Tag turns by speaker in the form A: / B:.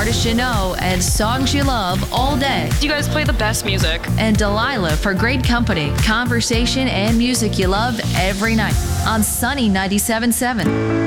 A: artists you know and songs you love all day.
B: You guys play the best music.
A: And Delilah for great company, conversation, and music you love every night on Sunny 97.7.